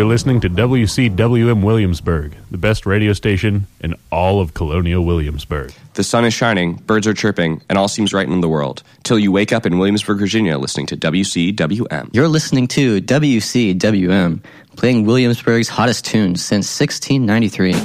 You're listening to WCWM Williamsburg, the best radio station in all of Colonial Williamsburg. The sun is shining, birds are chirping, and all seems right in the world. Till you wake up in Williamsburg, Virginia, listening to WCWM. You're listening to WCWM, playing Williamsburg's hottest tunes since 1693.